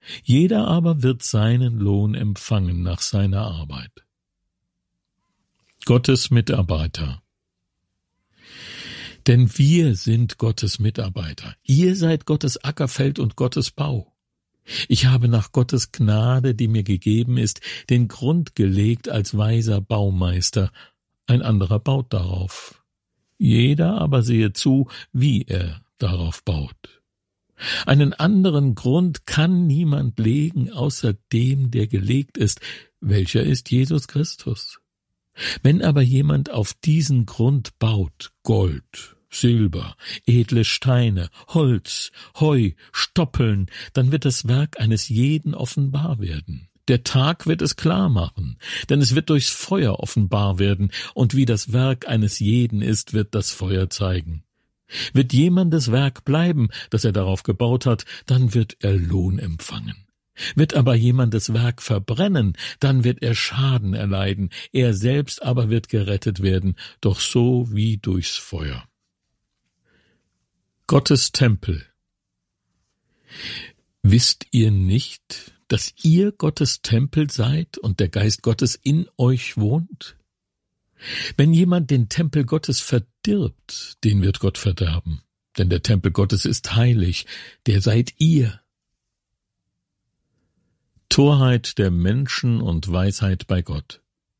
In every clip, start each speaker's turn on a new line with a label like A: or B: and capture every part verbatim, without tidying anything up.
A: Jeder aber wird seinen Lohn empfangen nach seiner Arbeit. Gottes Mitarbeiter. Denn wir sind Gottes Mitarbeiter. Ihr seid Gottes Ackerfeld und Gottes Bau. Ich habe nach Gottes Gnade, die mir gegeben ist, den Grund gelegt als weiser Baumeister. Ein anderer baut darauf. Jeder aber sehe zu, wie er darauf baut. Einen anderen Grund kann niemand legen, außer dem, der gelegt ist, welcher ist Jesus Christus. Wenn aber jemand auf diesen Grund baut, Gold, Silber, edle Steine, Holz, Heu, Stoppeln, dann wird das Werk eines jeden offenbar werden. Der Tag wird es klar machen, denn es wird durchs Feuer offenbar werden, und wie das Werk eines jeden ist, wird das Feuer zeigen. Wird jemandes Werk bleiben, das er darauf gebaut hat, dann wird er Lohn empfangen. Wird aber jemandes Werk verbrennen, dann wird er Schaden erleiden, er selbst aber wird gerettet werden, doch so wie durchs Feuer. Gottes Tempel. Wisst ihr nicht, dass ihr Gottes Tempel seid und der Geist Gottes in euch wohnt? Wenn jemand den Tempel Gottes verdirbt, den wird Gott verderben, denn der Tempel Gottes ist heilig, der seid ihr. Torheit der Menschen und Weisheit bei Gott.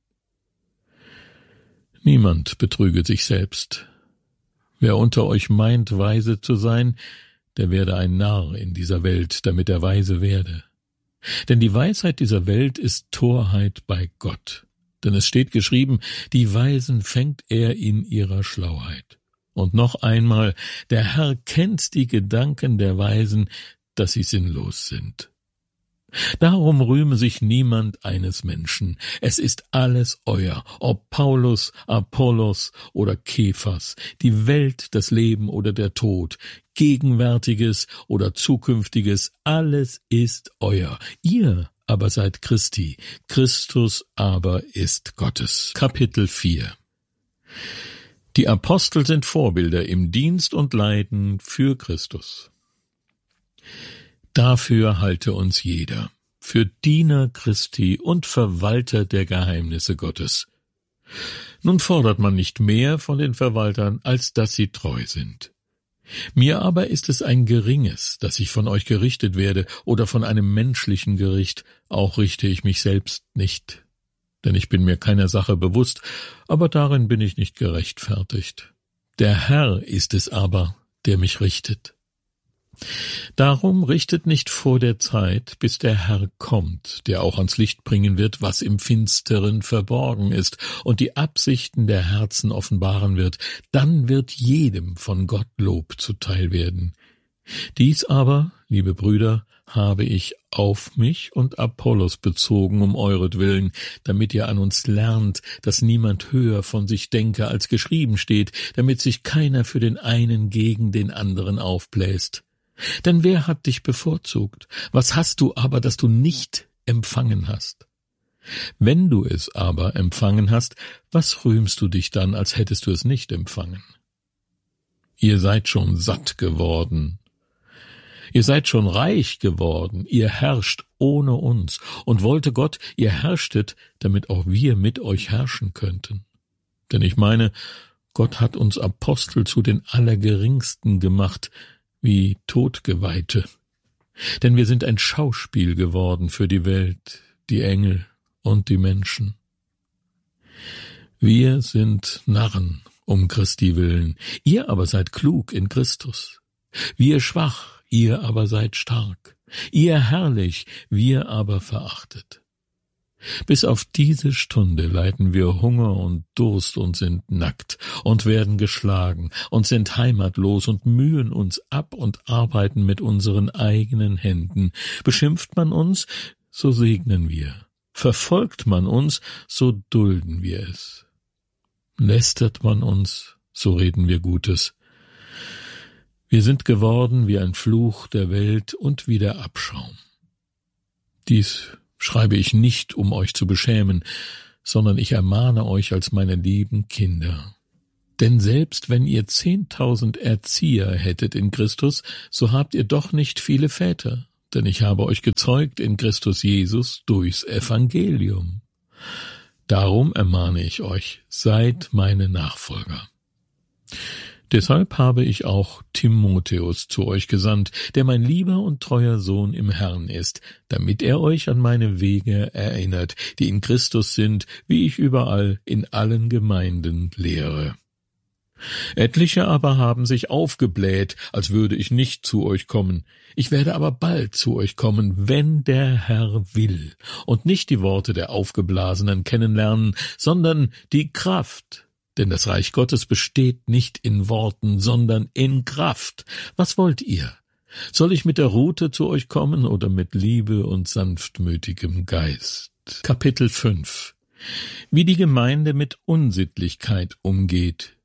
A: Niemand betrüge sich selbst. Wer unter euch meint, weise zu sein, der werde ein Narr in dieser Welt, damit er weise werde. Denn die Weisheit dieser Welt ist Torheit bei Gott. Denn es steht geschrieben, die Weisen fängt er in ihrer Schlauheit. Und noch einmal, der Herr kennt die Gedanken der Weisen, dass sie sinnlos sind. Darum rühme sich niemand eines Menschen. Es ist alles euer, ob Paulus, Apollos oder Kephas, die Welt, das Leben oder der Tod, Gegenwärtiges oder Zukünftiges, alles ist euer. Ihr aber seid Christi, Christus aber ist Gottes. Kapitel vier. Die Apostel sind Vorbilder im Dienst und Leiden für Christus. Dafür halte uns jeder, für Diener Christi und Verwalter der Geheimnisse Gottes. Nun fordert man nicht mehr von den Verwaltern, als dass sie treu sind. Mir aber ist es ein geringes, dass ich von euch gerichtet werde oder von einem menschlichen Gericht, auch richte ich mich selbst nicht. Denn ich bin mir keiner Sache bewusst, aber darin bin ich nicht gerechtfertigt. Der Herr ist es aber, der mich richtet. Darum richtet nicht vor der Zeit, bis der Herr kommt, der auch ans Licht bringen wird, was im Finsteren verborgen ist, und die Absichten der Herzen offenbaren wird. Dann wird jedem von Gott Lob zuteil werden. Dies aber, liebe Brüder, habe ich auf mich und Apollos bezogen um euretwillen, damit ihr an uns lernt, dass niemand höher von sich denke, als geschrieben steht, damit sich keiner für den einen gegen den anderen aufbläst. Denn wer hat dich bevorzugt? Was hast du aber, das du nicht empfangen hast? Wenn du es aber empfangen hast, was rühmst du dich dann, als hättest du es nicht empfangen? Ihr seid schon satt geworden. Ihr seid schon reich geworden. Ihr herrscht ohne uns. Und wollte Gott, ihr herrschtet, damit auch wir mit euch herrschen könnten. Denn ich meine, Gott hat uns Apostel zu den Allergeringsten gemacht, wie Todgeweihte. Denn wir sind ein Schauspiel geworden für die Welt, die Engel und die Menschen. Wir sind Narren um Christi willen, ihr aber seid klug in Christus. Wir schwach, ihr aber seid stark. Ihr herrlich, wir aber verachtet. Bis auf diese Stunde leiden wir Hunger und Durst und sind nackt und werden geschlagen und sind heimatlos und mühen uns ab und arbeiten mit unseren eigenen Händen. Beschimpft man uns, so segnen wir. Verfolgt man uns, so dulden wir es. Lästert man uns, so reden wir Gutes. Wir sind geworden wie ein Fluch der Welt und wie der Abschaum. Dies schreibe ich nicht, um euch zu beschämen, sondern ich ermahne euch als meine lieben Kinder. Denn selbst wenn ihr zehntausend Erzieher hättet in Christus, so habt ihr doch nicht viele Väter, denn ich habe euch gezeugt in Christus Jesus durchs Evangelium. Darum ermahne ich euch, seid meine Nachfolger. Deshalb habe ich auch Timotheus zu euch gesandt, der mein lieber und treuer Sohn im Herrn ist, damit er euch an meine Wege erinnert, die in Christus sind, wie ich überall in allen Gemeinden lehre. Etliche aber haben sich aufgebläht, als würde ich nicht zu euch kommen. Ich werde aber bald zu euch kommen, wenn der Herr will, und nicht die Worte der Aufgeblasenen kennenlernen, sondern die Kraft. Denn das Reich Gottes besteht nicht in Worten, sondern in Kraft. Was wollt ihr? Soll ich mit der Rute zu euch kommen oder mit Liebe und sanftmütigem Geist? Kapitel fünf. Wie die Gemeinde mit Unsittlichkeit umgeht.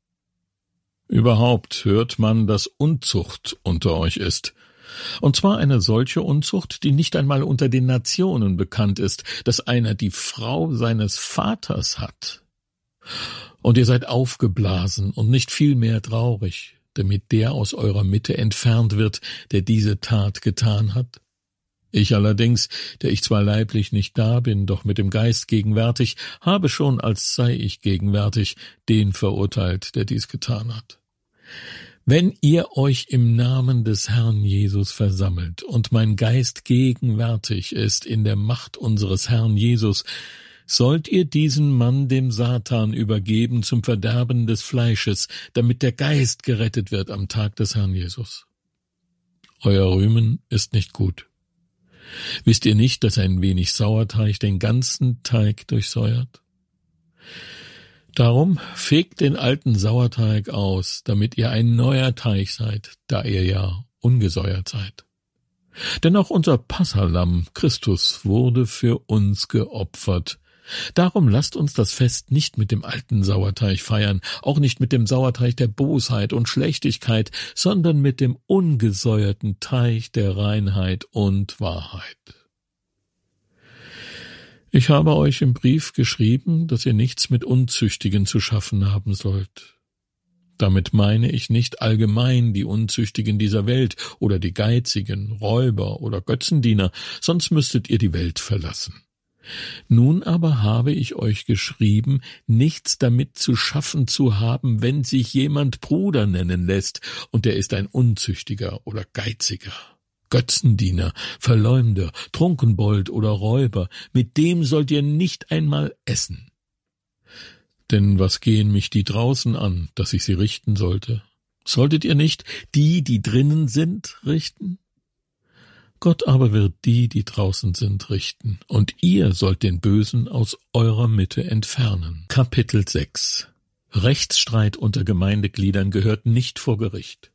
A: Überhaupt hört man, dass Unzucht unter euch ist. Und zwar eine solche Unzucht, die nicht einmal unter den Nationen bekannt ist, dass einer die Frau seines Vaters hat. Und ihr seid aufgeblasen und nicht vielmehr traurig, damit der aus eurer Mitte entfernt wird, der diese Tat getan hat. Ich allerdings, der ich zwar leiblich nicht da bin, doch mit dem Geist gegenwärtig, habe schon, als sei ich gegenwärtig, den verurteilt, der dies getan hat. Wenn ihr euch im Namen des Herrn Jesus versammelt und mein Geist gegenwärtig ist in der Macht unseres Herrn Jesus, sollt ihr diesen Mann dem Satan übergeben zum Verderben des Fleisches, damit der Geist gerettet wird am Tag des Herrn Jesus. Euer Rühmen ist nicht gut. Wisst ihr nicht, dass ein wenig Sauerteig den ganzen Teig durchsäuert? Darum fegt den alten Sauerteig aus, damit ihr ein neuer Teig seid, da ihr ja ungesäuert seid. Denn auch unser Passalamm Christus wurde für uns geopfert. Darum lasst uns das Fest nicht mit dem alten Sauerteig feiern, auch nicht mit dem Sauerteig der Bosheit und Schlechtigkeit, sondern mit dem ungesäuerten Teig der Reinheit und Wahrheit. Ich habe euch im Brief geschrieben, dass ihr nichts mit Unzüchtigen zu schaffen haben sollt. Damit meine ich nicht allgemein die Unzüchtigen dieser Welt oder die Geizigen, Räuber oder Götzendiener, sonst müsstet ihr die Welt verlassen. Nun aber habe ich euch geschrieben, nichts damit zu schaffen zu haben, wenn sich jemand Bruder nennen lässt, und er ist ein Unzüchtiger oder Geiziger, Götzendiener, Verleumder, Trunkenbold oder Räuber, mit dem sollt ihr nicht einmal essen. Denn was gehen mich die draußen an, dass ich sie richten sollte? Solltet ihr nicht die, die drinnen sind, richten? Gott aber wird die, die draußen sind, richten, und ihr sollt den Bösen aus eurer Mitte entfernen. Kapitel sechs. Rechtsstreit unter Gemeindegliedern gehört nicht vor Gericht.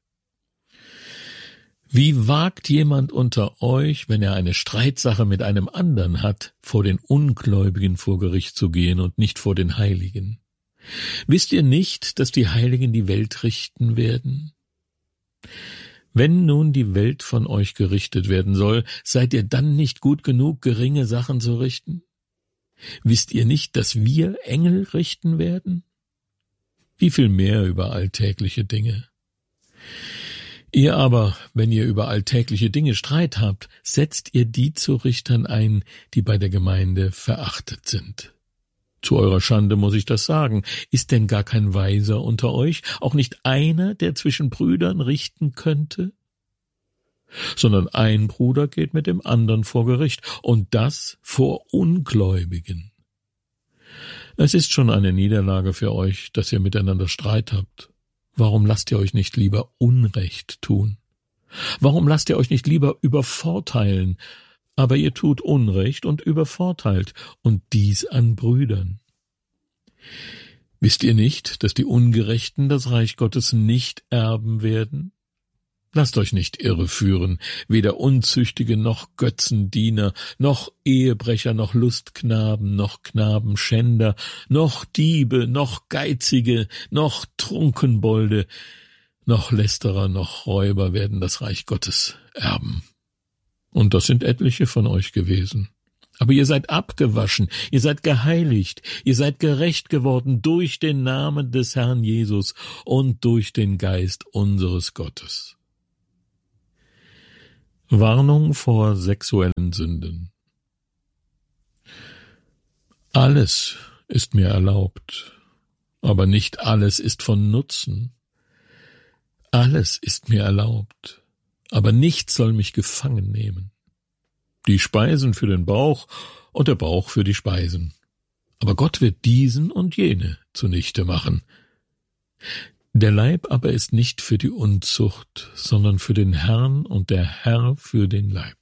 A: Wie wagt jemand unter euch, wenn er eine Streitsache mit einem anderen hat, vor den Ungläubigen vor Gericht zu gehen und nicht vor den Heiligen? Wisst ihr nicht, dass die Heiligen die Welt richten werden? Wenn nun die Welt von euch gerichtet werden soll, seid ihr dann nicht gut genug, geringe Sachen zu richten? Wisst ihr nicht, dass wir Engel richten werden? Wie viel mehr über alltägliche Dinge? Ihr aber, wenn ihr über alltägliche Dinge Streit habt, setzt ihr die zu Richtern ein, die bei der Gemeinde verachtet sind. Zu eurer Schande muss ich das sagen. Ist denn gar kein Weiser unter euch, auch nicht einer, der zwischen Brüdern richten könnte? Sondern ein Bruder geht mit dem anderen vor Gericht, und das vor Ungläubigen. Es ist schon eine Niederlage für euch, dass ihr miteinander Streit habt. Warum lasst ihr euch nicht lieber Unrecht tun? Warum lasst ihr euch nicht lieber übervorteilen? Aber ihr tut Unrecht und übervorteilt, und dies an Brüdern. Wisst ihr nicht, dass die Ungerechten das Reich Gottes nicht erben werden? Lasst euch nicht irreführen, weder Unzüchtige noch Götzendiener, noch Ehebrecher, noch Lustknaben, noch Knabenschänder, noch Diebe, noch Geizige, noch Trunkenbolde, noch Lästerer, noch Räuber werden das Reich Gottes erben. Und das sind etliche von euch gewesen. Aber ihr seid abgewaschen, ihr seid geheiligt, ihr seid gerecht geworden durch den Namen des Herrn Jesus und durch den Geist unseres Gottes. Warnung vor sexuellen Sünden. Alles ist mir erlaubt, aber nicht alles ist von Nutzen. Alles ist mir erlaubt, aber nichts soll mich gefangen nehmen. Die Speisen für den Bauch und der Bauch für die Speisen. Aber Gott wird diesen und jene zunichte machen. Der Leib aber ist nicht für die Unzucht, sondern für den Herrn und der Herr für den Leib.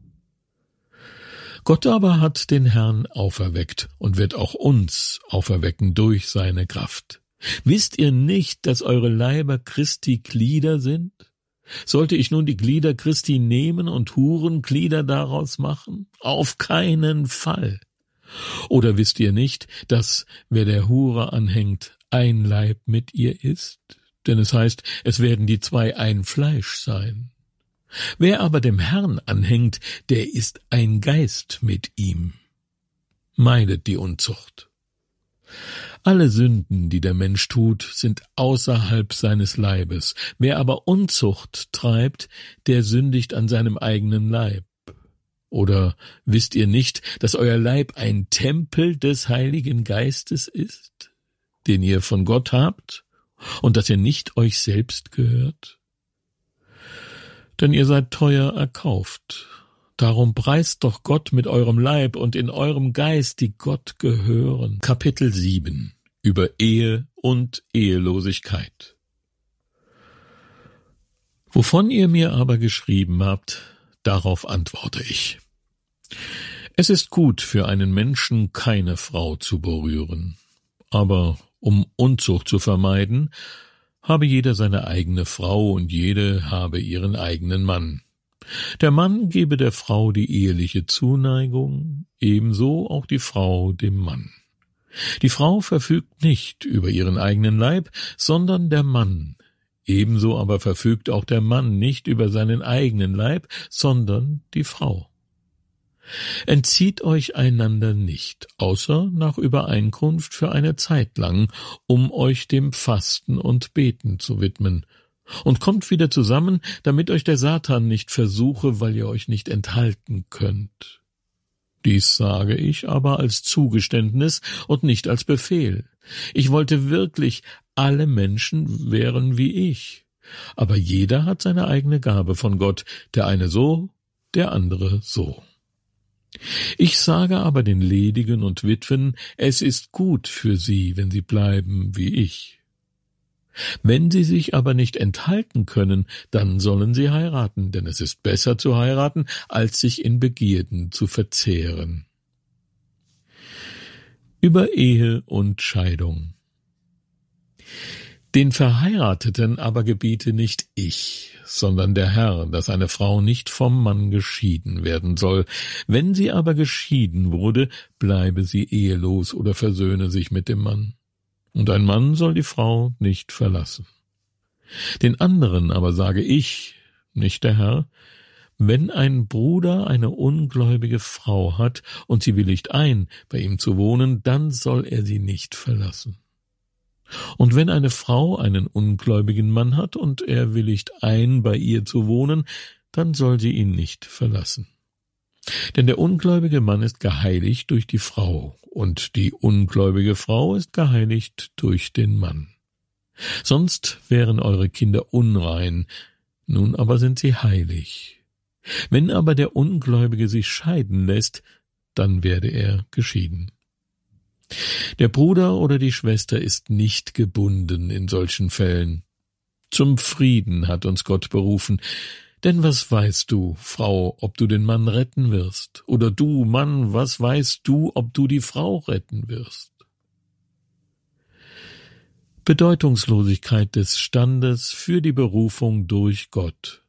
A: Gott aber hat den Herrn auferweckt und wird auch uns auferwecken durch seine Kraft. Wisst ihr nicht, dass eure Leiber Christi Glieder sind? Sollte ich nun die Glieder Christi nehmen und Hurenglieder daraus machen? Auf keinen Fall. Oder wisst ihr nicht, dass, wer der Hure anhängt, ein Leib mit ihr ist? Denn es heißt, es werden die zwei ein Fleisch sein. Wer aber dem Herrn anhängt, der ist ein Geist mit ihm. Meidet die Unzucht. Alle Sünden, die der Mensch tut, sind außerhalb seines Leibes. Wer aber Unzucht treibt, der sündigt an seinem eigenen Leib. Oder wisst ihr nicht, dass euer Leib ein Tempel des Heiligen Geistes ist, den ihr von Gott habt, und dass ihr nicht euch selbst gehört? Denn ihr seid teuer erkauft. Darum preist doch Gott mit eurem Leib und in eurem Geist, die Gott gehören. Kapitel sieben über Ehe und Ehelosigkeit. Wovon ihr mir aber geschrieben habt, darauf antworte ich. Es ist gut für einen Menschen, keine Frau zu berühren. Aber um Unzucht zu vermeiden, habe jeder seine eigene Frau und jede habe ihren eigenen Mann. Der Mann gebe der Frau die eheliche Zuneigung, ebenso auch die Frau dem Mann. Die Frau verfügt nicht über ihren eigenen Leib, sondern der Mann. Ebenso aber verfügt auch der Mann nicht über seinen eigenen Leib, sondern die Frau. Entzieht euch einander nicht, außer nach Übereinkunft für eine Zeit lang, um euch dem Fasten und Beten zu widmen, und kommt wieder zusammen, damit euch der Satan nicht versuche, weil ihr euch nicht enthalten könnt. Dies sage ich aber als Zugeständnis und nicht als Befehl. Ich wollte wirklich, alle Menschen wären wie ich, aber jeder hat seine eigene Gabe von Gott, der eine so, der andere so. Ich sage aber den Ledigen und Witwen, es ist gut für sie, wenn sie bleiben wie ich. Wenn sie sich aber nicht enthalten können, dann sollen sie heiraten, denn es ist besser zu heiraten, als sich in Begierden zu verzehren. Über Ehe und Scheidung. Den Verheirateten aber gebiete nicht ich, sondern der Herr, dass eine Frau nicht vom Mann geschieden werden soll. Wenn sie aber geschieden wurde, bleibe sie ehelos oder versöhne sich mit dem Mann. Und ein Mann soll die Frau nicht verlassen. Den anderen aber sage ich, nicht der Herr, wenn ein Bruder eine ungläubige Frau hat und sie willigt ein, bei ihm zu wohnen, dann soll er sie nicht verlassen. Und wenn eine Frau einen ungläubigen Mann hat und er willigt ein, bei ihr zu wohnen, dann soll sie ihn nicht verlassen. Denn der ungläubige Mann ist geheiligt durch die Frau, und die ungläubige Frau ist geheiligt durch den Mann. Sonst wären eure Kinder unrein, nun aber sind sie heilig. Wenn aber der Ungläubige sich scheiden lässt, dann werde er geschieden. Der Bruder oder die Schwester ist nicht gebunden in solchen Fällen. Zum Frieden hat uns Gott berufen. Denn was weißt du, Frau, ob du den Mann retten wirst? Oder du, Mann, was weißt du, ob du die Frau retten wirst? Bedeutungslosigkeit des Standes für die Berufung durch Gott.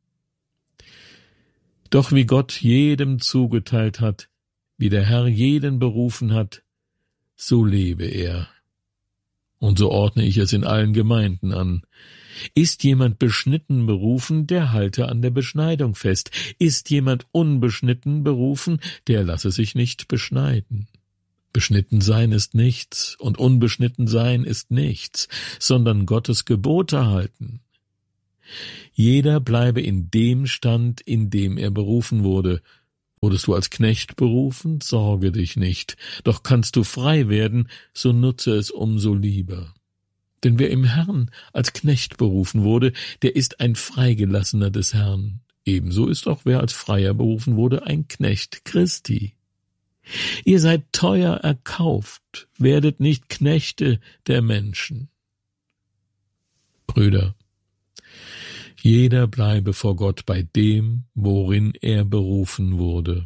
A: Doch wie Gott jedem zugeteilt hat, wie der Herr jeden berufen hat, so lebe er. Und so ordne ich es in allen Gemeinden an. Ist jemand beschnitten berufen, der halte an der Beschneidung fest. Ist jemand unbeschnitten berufen, der lasse sich nicht beschneiden. Beschnitten sein ist nichts und unbeschnitten sein ist nichts, sondern Gottes Gebote halten. Jeder bleibe in dem Stand, in dem er berufen wurde. Wurdest du als Knecht berufen, sorge dich nicht. Doch kannst du frei werden, so nutze es umso lieber. Denn wer im Herrn als Knecht berufen wurde, der ist ein Freigelassener des Herrn. Ebenso ist auch wer als Freier berufen wurde, ein Knecht Christi. Ihr seid teuer erkauft, werdet nicht Knechte der Menschen. Brüder, jeder bleibe vor Gott bei dem, worin er berufen wurde.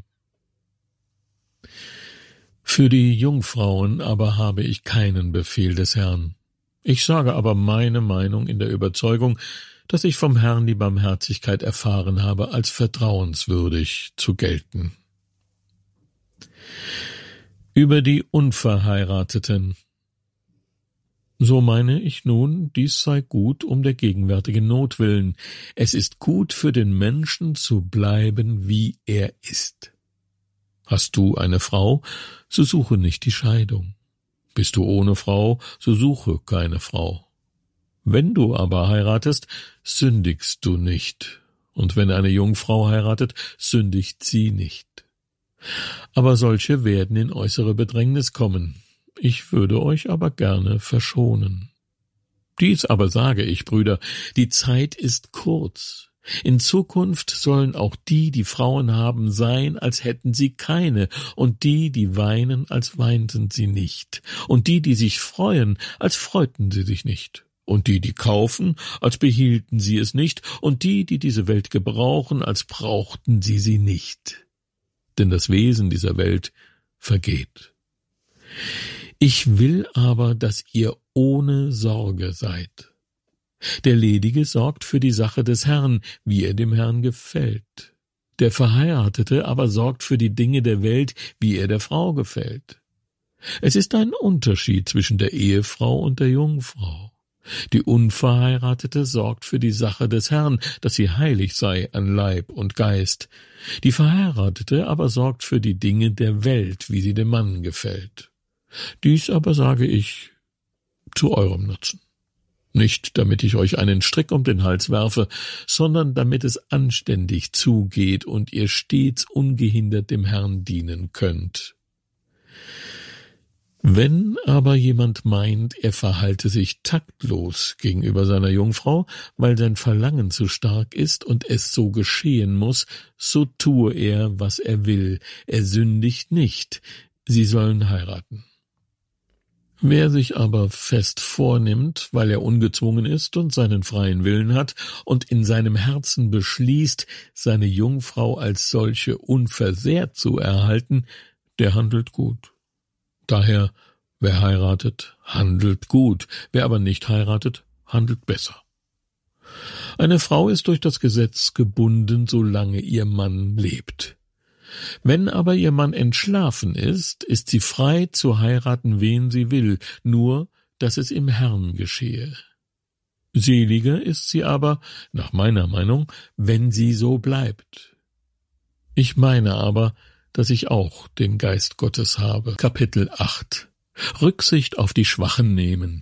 A: Für die Jungfrauen aber habe ich keinen Befehl des Herrn. Ich sage aber meine Meinung in der Überzeugung, dass ich vom Herrn die Barmherzigkeit erfahren habe, als vertrauenswürdig zu gelten. Über die Unverheirateten. So meine ich nun, dies sei gut um der gegenwärtigen Not willen. Es ist gut für den Menschen zu bleiben, wie er ist. Hast du eine Frau, so suche nicht die Scheidung. Bist du ohne Frau, so suche keine Frau. Wenn du aber heiratest, sündigst du nicht. Und wenn eine Jungfrau heiratet, sündigt sie nicht. Aber solche werden in äußere Bedrängnis kommen. Ich würde euch aber gerne verschonen. Dies aber sage ich, Brüder, die Zeit ist kurz. In Zukunft sollen auch die, die Frauen haben, sein, als hätten sie keine, und die, die weinen, als weinten sie nicht, und die, die sich freuen, als freuten sie sich nicht, und die, die kaufen, als behielten sie es nicht, und die, die diese Welt gebrauchen, als brauchten sie sie nicht. Denn das Wesen dieser Welt vergeht. Ich will aber, dass ihr ohne Sorge seid. Der Ledige sorgt für die Sache des Herrn, wie er dem Herrn gefällt. Der Verheiratete aber sorgt für die Dinge der Welt, wie er der Frau gefällt. Es ist ein Unterschied zwischen der Ehefrau und der Jungfrau. Die Unverheiratete sorgt für die Sache des Herrn, dass sie heilig sei an Leib und Geist. Die Verheiratete aber sorgt für die Dinge der Welt, wie sie dem Mann gefällt. Dies aber sage ich zu eurem Nutzen. Nicht, damit ich euch einen Strick um den Hals werfe, sondern damit es anständig zugeht und ihr stets ungehindert dem Herrn dienen könnt. Wenn aber jemand meint, er verhalte sich taktlos gegenüber seiner Jungfrau, weil sein Verlangen zu stark ist und es so geschehen muss, so tue er, was er will, er sündigt nicht, sie sollen heiraten. Wer sich aber fest vornimmt, weil er ungezwungen ist und seinen freien Willen hat und in seinem Herzen beschließt, seine Jungfrau als solche unversehrt zu erhalten, der handelt gut. Daher, wer heiratet, handelt gut, wer aber nicht heiratet, handelt besser. Eine Frau ist durch das Gesetz gebunden, solange ihr Mann lebt. Wenn aber ihr Mann entschlafen ist, ist sie frei zu heiraten, wen sie will, nur dass es im Herrn geschehe. Seliger ist sie aber, nach meiner Meinung, wenn sie so bleibt. Ich meine aber, dass ich auch den Geist Gottes habe. Kapitel acht. Rücksicht auf die Schwachen nehmen.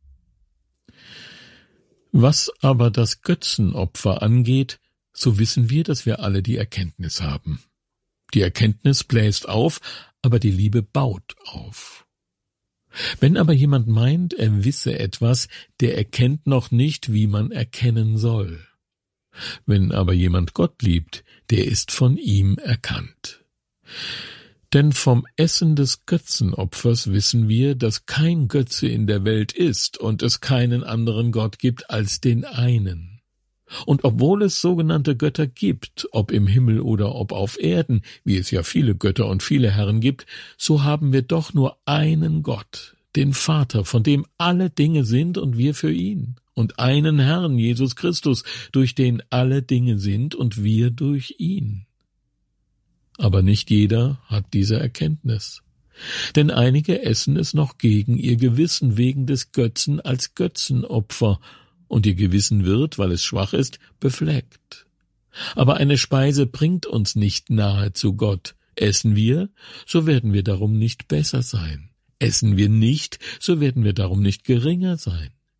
A: Was aber das Götzenopfer angeht, so wissen wir, dass wir alle die Erkenntnis haben. Die Erkenntnis bläst auf, aber die Liebe baut auf. Wenn aber jemand meint, er wisse etwas, der erkennt noch nicht, wie man erkennen soll. Wenn aber jemand Gott liebt, der ist von ihm erkannt. Denn vom Essen des Götzenopfers wissen wir, dass kein Götze in der Welt ist und es keinen anderen Gott gibt als den einen. Und obwohl es sogenannte Götter gibt, ob im Himmel oder ob auf Erden, wie es ja viele Götter und viele Herren gibt, so haben wir doch nur einen Gott, den Vater, von dem alle Dinge sind und wir für ihn, und einen Herrn, Jesus Christus, durch den alle Dinge sind und wir durch ihn. Aber nicht jeder hat diese Erkenntnis. Denn einige essen es noch gegen ihr Gewissen wegen des Götzen als Götzenopfer, und ihr Gewissen wird, weil es schwach ist, befleckt. Aber eine Speise bringt uns nicht nahe zu Gott. Essen wir, so werden wir darum nicht besser sein. Essen wir nicht, so werden wir darum nicht geringer sein.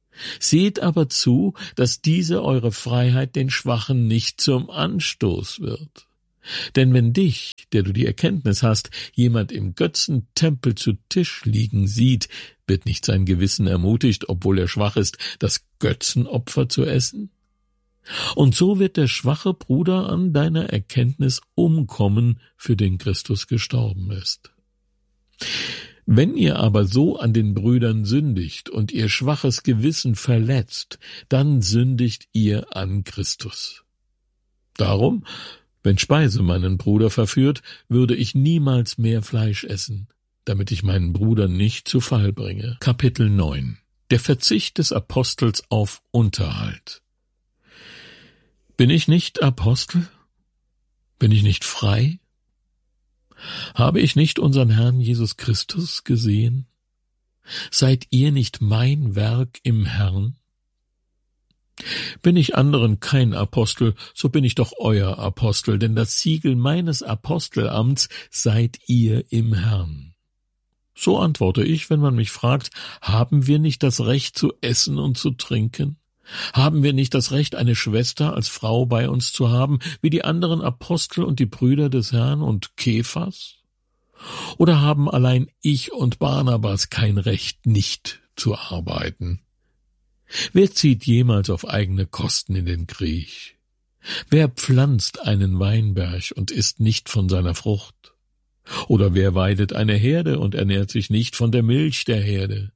A: Seht aber zu, dass diese eure Freiheit den Schwachen nicht zum Anstoß wird. Denn wenn dich, der du die Erkenntnis hast, jemand im Götzentempel zu Tisch liegen sieht, wird nicht sein Gewissen ermutigt, obwohl er schwach ist, das Götzenopfer zu essen? Und so wird der schwache Bruder an deiner Erkenntnis umkommen, für den Christus gestorben ist. Wenn ihr aber so an den Brüdern sündigt und ihr schwaches Gewissen verletzt, dann sündigt ihr an Christus. Darum, wenn Speise meinen Bruder verführt, würde ich niemals mehr Fleisch essen, damit ich meinen Bruder nicht zu Fall bringe. Kapitel neun. Der Verzicht des Apostels auf Unterhalt. Bin ich nicht Apostel? Bin ich nicht frei? Habe ich nicht unseren Herrn Jesus Christus gesehen? Seid ihr nicht mein Werk im Herrn? Bin ich anderen kein Apostel, so bin ich doch euer Apostel, denn das Siegel meines Apostelamts seid ihr im Herrn. So antworte ich, wenn man mich fragt, haben wir nicht das Recht zu essen und zu trinken? Haben wir nicht das Recht, eine Schwester als Frau bei uns zu haben, wie die anderen Apostel und die Brüder des Herrn und Kephas? Oder haben allein ich und Barnabas kein Recht, nicht zu arbeiten? Wer zieht jemals auf eigene Kosten in den Krieg? Wer pflanzt einen Weinberg und isst nicht von seiner Frucht? Oder wer weidet eine Herde und ernährt sich nicht von der Milch der Herde?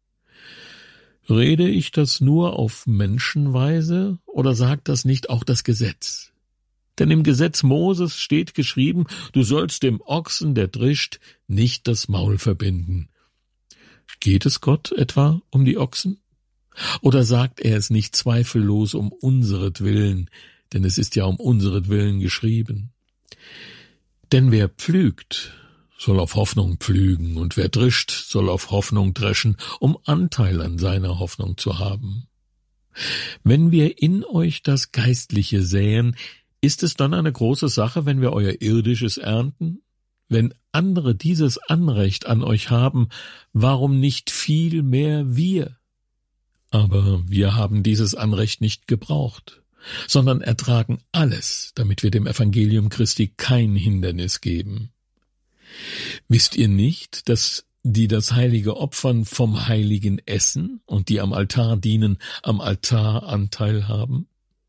A: Rede ich das nur auf Menschenweise, oder sagt das nicht auch das Gesetz? Denn im Gesetz Moses steht geschrieben, du sollst dem Ochsen, der drischt, nicht das Maul verbinden. Geht es Gott etwa um die Ochsen? Oder sagt er es nicht zweifellos um unseretwillen, denn es ist ja um unseretwillen geschrieben? Denn wer pflügt, soll auf Hoffnung pflügen, und wer drischt, soll auf Hoffnung dreschen, um Anteil an seiner Hoffnung zu haben. Wenn wir in euch das Geistliche säen, ist es dann eine große Sache, wenn wir euer Irdisches ernten? Wenn andere dieses Anrecht an euch haben, warum nicht viel mehr wir? Aber wir haben dieses Anrecht nicht gebraucht, sondern ertragen alles, damit wir dem Evangelium Christi kein Hindernis geben. Wisst ihr nicht, dass die das heilige Opfern vom Heiligen essen und die am Altar dienen, am Altar Anteil haben?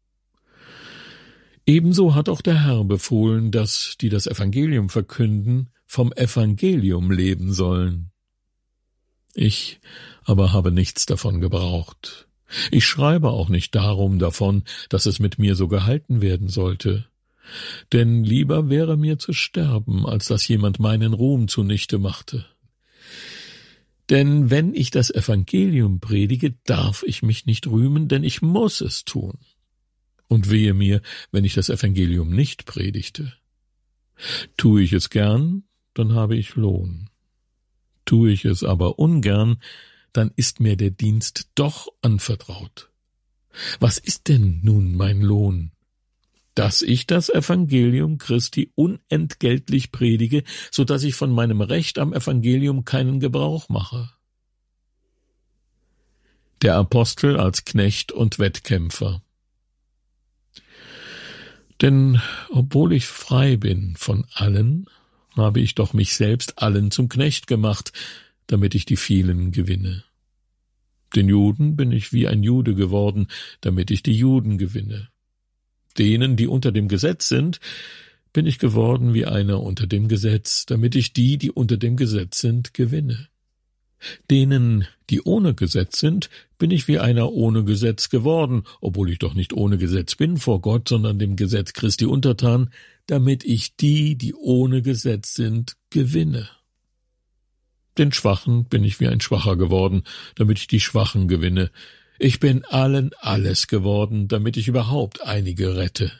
A: Ebenso hat auch der Herr befohlen, dass die das Evangelium verkünden, vom Evangelium leben sollen. Ich aber habe nichts davon gebraucht. Ich schreibe auch nicht darum davon, dass es mit mir so gehalten werden sollte. Denn lieber wäre mir zu sterben, als dass jemand meinen Ruhm zunichte machte. Denn wenn ich das Evangelium predige, darf ich mich nicht rühmen, denn ich muss es tun. Und wehe mir, wenn ich das Evangelium nicht predigte. Tue ich es gern, dann habe ich Lohn. Tue ich es aber ungern, dann ist mir der Dienst doch anvertraut. Was ist denn nun mein Lohn? Dass ich das Evangelium Christi unentgeltlich predige, so dass ich von meinem Recht am Evangelium keinen Gebrauch mache. Der Apostel als Knecht und Wettkämpfer. Denn obwohl ich frei bin von allen, habe ich doch mich selbst allen zum Knecht gemacht, damit ich die vielen gewinne. Den Juden bin ich wie ein Jude geworden, damit ich die Juden gewinne. Denen, die unter dem Gesetz sind, bin ich geworden wie einer unter dem Gesetz, damit ich die, die unter dem Gesetz sind, gewinne. Denen, die ohne Gesetz sind, bin ich wie einer ohne Gesetz geworden, obwohl ich doch nicht ohne Gesetz bin vor Gott, sondern dem Gesetz Christi untertan, damit ich die, die ohne Gesetz sind, gewinne. Den Schwachen bin ich wie ein Schwacher geworden, damit ich die Schwachen gewinne. Ich bin allen alles geworden, damit ich überhaupt einige rette.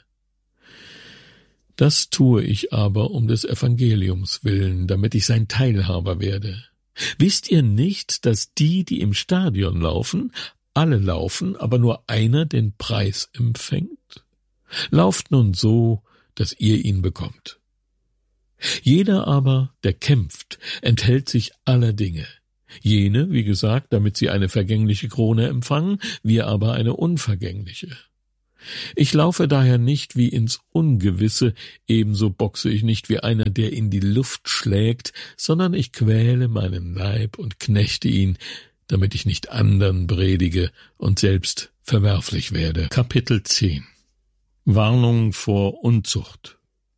A: Das tue ich aber um des Evangeliums willen, damit ich sein Teilhaber werde. Wisst ihr nicht, dass die, die im Stadion laufen, alle laufen, aber nur einer den Preis empfängt? Lauft nun so, dass ihr ihn bekommt. Jeder aber, der kämpft, enthält sich aller Dinge. Jene, wie gesagt, damit sie eine vergängliche Krone empfangen, wir aber eine unvergängliche. Ich laufe daher nicht wie ins Ungewisse, ebenso boxe ich nicht wie einer, der in die Luft schlägt, sondern ich quäle meinen Leib und knechte ihn, damit ich nicht andern predige und selbst verwerflich werde. Kapitel zehn. Warnung vor Unzucht.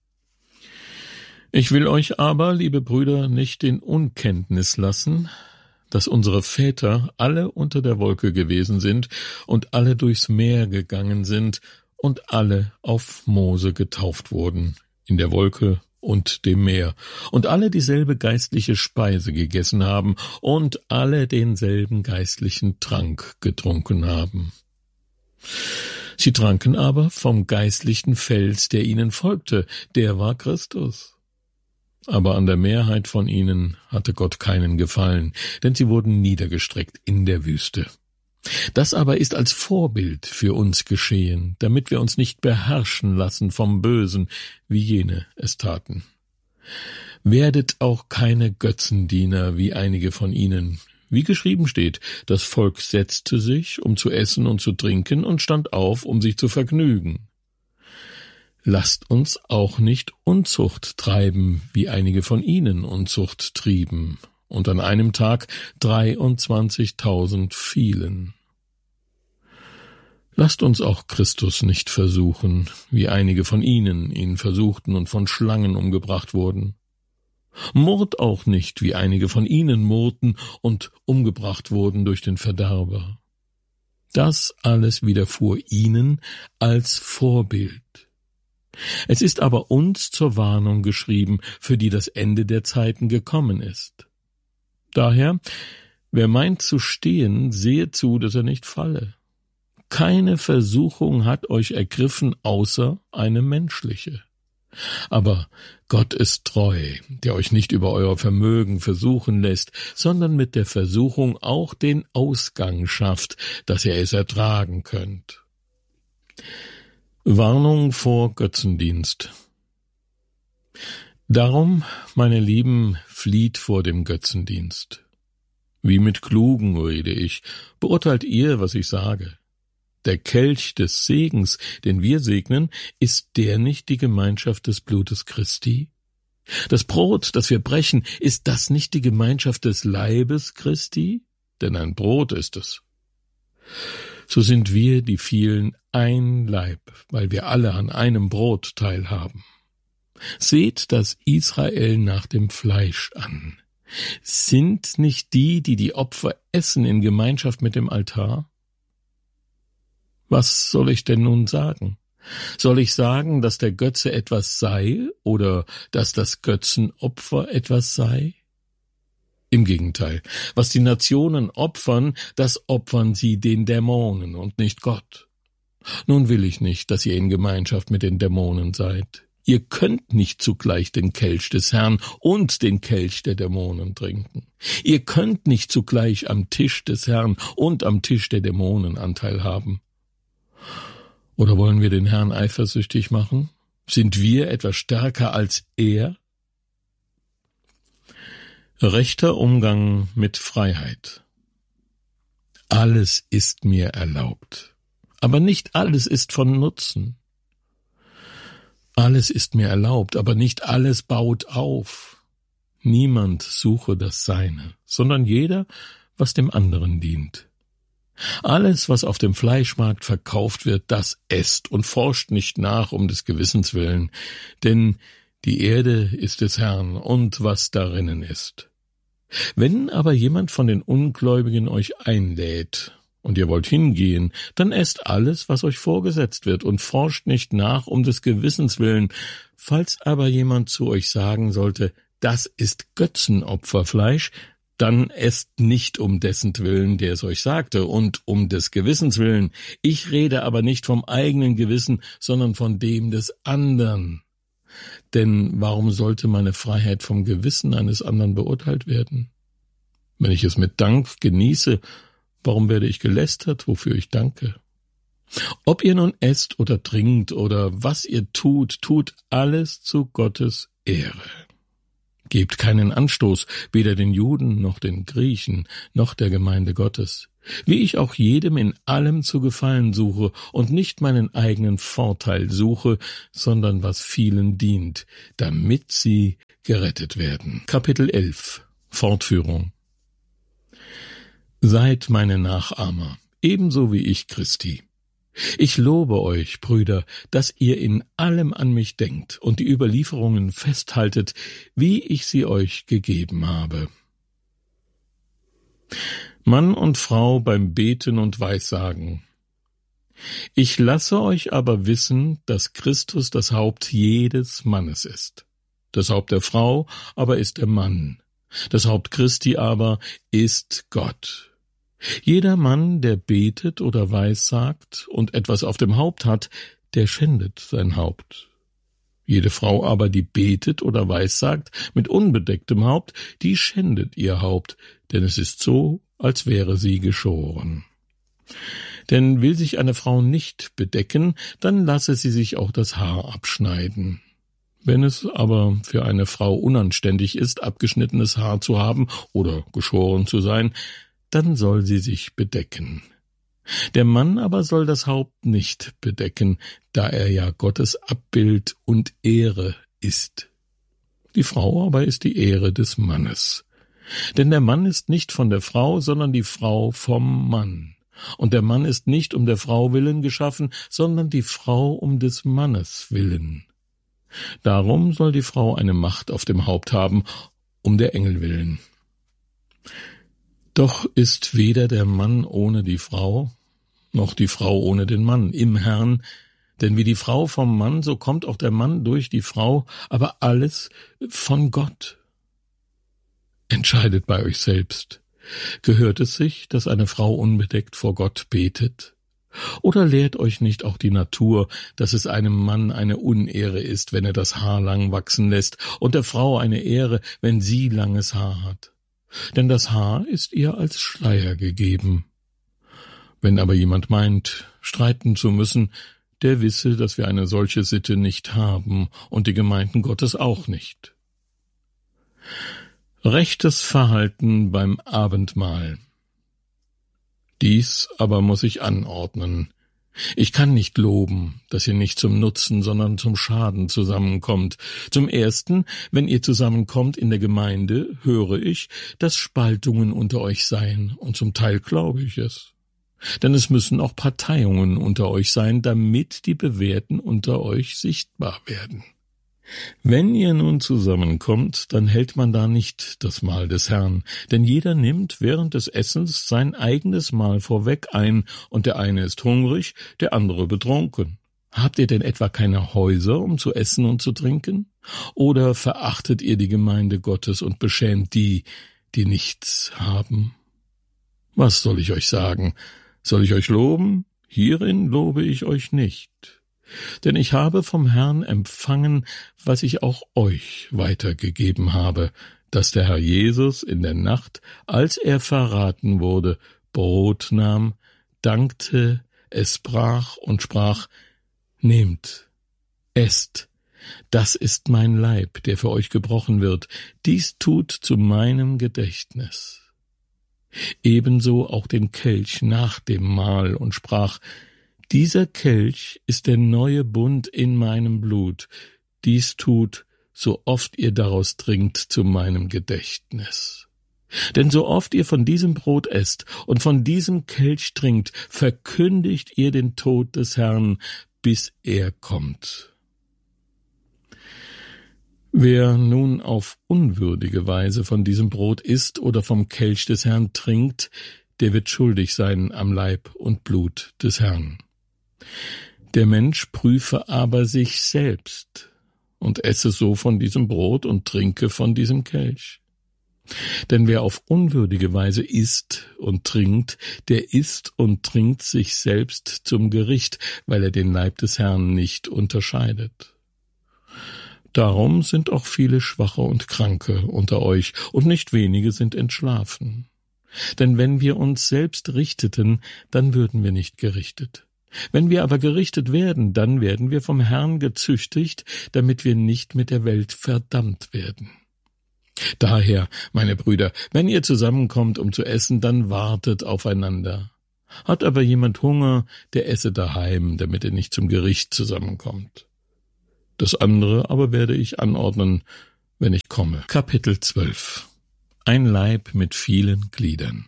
A: Ich will euch aber, liebe Brüder, nicht in Unkenntnis lassen, dass unsere Väter alle unter der Wolke gewesen sind und alle durchs Meer gegangen sind und alle auf Mose getauft wurden, in der Wolke und dem Meer, und alle dieselbe geistliche Speise gegessen haben und alle denselben geistlichen Trank getrunken haben. Sie tranken aber vom geistlichen Fels, der ihnen folgte, der war Christus. Aber an der Mehrheit von ihnen hatte Gott keinen Gefallen, denn sie wurden niedergestreckt in der Wüste. Das aber ist als Vorbild für uns geschehen, damit wir uns nicht beherrschen lassen vom Bösen, wie jene es taten. Werdet auch keine Götzendiener, wie einige von ihnen. Wie geschrieben steht, das Volk setzte sich, um zu essen und zu trinken, und stand auf, um sich zu vergnügen. Lasst uns auch nicht Unzucht treiben, wie einige von ihnen Unzucht trieben, und an einem Tag dreiundzwanzigtausend fielen. Lasst uns auch Christus nicht versuchen, wie einige von ihnen ihn versuchten und von Schlangen umgebracht wurden. Murrt auch nicht, wie einige von ihnen murrten und umgebracht wurden durch den Verderber. Das alles widerfuhr ihnen als Vorbild. Es ist aber uns zur Warnung geschrieben, für die das Ende der Zeiten gekommen ist. Daher, wer meint zu stehen, sehe zu, dass er nicht falle. Keine Versuchung hat euch ergriffen, außer eine menschliche. Aber Gott ist treu, der euch nicht über euer Vermögen versuchen lässt, sondern mit der Versuchung auch den Ausgang schafft, dass ihr es ertragen könnt. Warnung vor Götzendienst. Darum, meine Lieben, flieht vor dem Götzendienst. Wie mit Klugen rede ich, beurteilt ihr, was ich sage. Der Kelch des Segens, den wir segnen, ist der nicht die Gemeinschaft des Blutes Christi? Das Brot, das wir brechen, ist das nicht die Gemeinschaft des Leibes Christi? Denn ein Brot ist es. So sind wir, die vielen, ein Leib, weil wir alle an einem Brot teilhaben. Seht das Israel nach dem Fleisch an. Sind nicht die, die die Opfer essen, in Gemeinschaft mit dem Altar? Was soll ich denn nun sagen? Soll ich sagen, dass der Götze etwas sei oder dass das Götzenopfer etwas sei? Im Gegenteil, was die Nationen opfern, das opfern sie den Dämonen und nicht Gott. Nun will ich nicht, dass ihr in Gemeinschaft mit den Dämonen seid. Ihr könnt nicht zugleich den Kelch des Herrn und den Kelch der Dämonen trinken. Ihr könnt nicht zugleich am Tisch des Herrn und am Tisch der Dämonen Anteil haben. Oder wollen wir den Herrn eifersüchtig machen? Sind wir etwas stärker als er? Rechter Umgang mit Freiheit. Alles ist mir erlaubt, aber nicht alles ist von Nutzen. Alles ist mir erlaubt, aber nicht alles baut auf. Niemand suche das Seine, sondern jeder, was dem anderen dient. Alles, was auf dem Fleischmarkt verkauft wird, das esst und forscht nicht nach um des Gewissens willen, denn die Erde ist des Herrn und was darinnen ist. Wenn aber jemand von den Ungläubigen euch einlädt und ihr wollt hingehen, dann esst alles, was euch vorgesetzt wird, und forscht nicht nach um des Gewissens willen. Falls aber jemand zu euch sagen sollte, das ist Götzenopferfleisch, dann esst nicht um dessen Willen, der es euch sagte, und um des Gewissens willen. Ich rede aber nicht vom eigenen Gewissen, sondern von dem des andern. Denn warum sollte meine Freiheit vom Gewissen eines anderen beurteilt werden? Wenn ich es mit Dank genieße, warum werde ich gelästert, wofür ich danke? Ob ihr nun esst oder trinkt oder was ihr tut, tut alles zu Gottes Ehre. Gebt keinen Anstoß, weder den Juden noch den Griechen noch der Gemeinde Gottes, wie ich auch jedem in allem zu gefallen suche und nicht meinen eigenen Vorteil suche, sondern was vielen dient, damit sie gerettet werden. Kapitel elf. Fortführung. Seid meine Nachahmer, ebenso wie ich Christi. Ich lobe euch, Brüder, dass ihr in allem an mich denkt und die Überlieferungen festhaltet, wie ich sie euch gegeben habe. Mann und Frau beim Beten und Weissagen. Ich lasse euch aber wissen, dass Christus das Haupt jedes Mannes ist. Das Haupt der Frau aber ist der Mann. Das Haupt Christi aber ist Gott. Jeder Mann, der betet oder weissagt und etwas auf dem Haupt hat, der schändet sein Haupt. Jede Frau aber, die betet oder weissagt mit unbedecktem Haupt, die schändet ihr Haupt, denn es ist so, als wäre sie geschoren. Denn will sich eine Frau nicht bedecken, dann lasse sie sich auch das Haar abschneiden. Wenn es aber für eine Frau unanständig ist, abgeschnittenes Haar zu haben oder geschoren zu sein, dann soll sie sich bedecken. Der Mann aber soll das Haupt nicht bedecken, da er ja Gottes Abbild und Ehre ist. Die Frau aber ist die Ehre des Mannes. Denn der Mann ist nicht von der Frau, sondern die Frau vom Mann. Und der Mann ist nicht um der Frau willen geschaffen, sondern die Frau um des Mannes willen. Darum soll die Frau eine Macht auf dem Haupt haben, um der Engel willen. Doch ist weder der Mann ohne die Frau, noch die Frau ohne den Mann im Herrn, denn wie die Frau vom Mann, so kommt auch der Mann durch die Frau, aber alles von Gott. Entscheidet bei euch selbst. Gehört es sich, dass eine Frau unbedeckt vor Gott betet? Oder lehrt euch nicht auch die Natur, dass es einem Mann eine Unehre ist, wenn er das Haar lang wachsen lässt, und der Frau eine Ehre, wenn sie langes Haar hat? Denn das Haar ist ihr als Schleier gegeben. Wenn aber jemand meint, streiten zu müssen, der wisse, dass wir eine solche Sitte nicht haben und die Gemeinden Gottes auch nicht. Rechtes Verhalten beim Abendmahl. Dies aber muss ich anordnen. Ich kann nicht loben, dass ihr nicht zum Nutzen, sondern zum Schaden zusammenkommt. Zum Ersten, wenn ihr zusammenkommt in der Gemeinde, höre ich, dass Spaltungen unter euch seien, und zum Teil glaube ich es. Denn es müssen auch Parteiungen unter euch sein, damit die Bewährten unter euch sichtbar werden. Wenn ihr nun zusammenkommt, dann hält man da nicht das Mahl des Herrn, denn jeder nimmt während des Essens sein eigenes Mahl vorweg ein, und der eine ist hungrig, der andere betrunken. Habt ihr denn etwa keine Häuser, um zu essen und zu trinken? Oder verachtet ihr die Gemeinde Gottes und beschämt die, die nichts haben? Was soll ich euch sagen? Soll ich euch loben? Hierin lobe ich euch nicht. Denn ich habe vom Herrn empfangen, was ich auch euch weitergegeben habe, dass der Herr Jesus in der Nacht, als er verraten wurde, Brot nahm, dankte, es brach und sprach: Nehmt, esst, das ist mein Leib, der für euch gebrochen wird, dies tut zu meinem Gedächtnis. Ebenso auch den Kelch nach dem Mahl und sprach: Dieser Kelch ist der neue Bund in meinem Blut. Dies tut, so oft ihr daraus trinkt, zu meinem Gedächtnis. Denn so oft ihr von diesem Brot esst und von diesem Kelch trinkt, verkündigt ihr den Tod des Herrn, bis er kommt. Wer nun auf unwürdige Weise von diesem Brot isst oder vom Kelch des Herrn trinkt, der wird schuldig sein am Leib und Blut des Herrn. Der Mensch prüfe aber sich selbst und esse so von diesem Brot und trinke von diesem Kelch. Denn wer auf unwürdige Weise isst und trinkt, der isst und trinkt sich selbst zum Gericht, weil er den Leib des Herrn nicht unterscheidet. Darum sind auch viele Schwache und Kranke unter euch, und nicht wenige sind entschlafen. Denn wenn wir uns selbst richteten, dann würden wir nicht gerichtet. Wenn wir aber gerichtet werden, dann werden wir vom Herrn gezüchtigt, damit wir nicht mit der Welt verdammt werden. Daher, meine Brüder, wenn ihr zusammenkommt, um zu essen, dann wartet aufeinander. Hat aber jemand Hunger, der esse daheim, damit er nicht zum Gericht zusammenkommt. Das andere aber werde ich anordnen, wenn ich komme. Kapitel zwölf. Ein Leib mit vielen Gliedern.